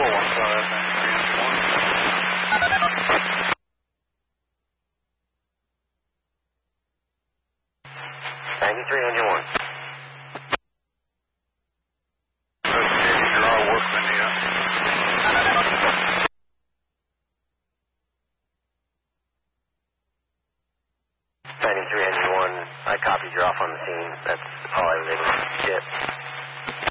93, engine 1. Draw Workman here. 93, engine 1. I copied you off on the scene. That's all I was able to get.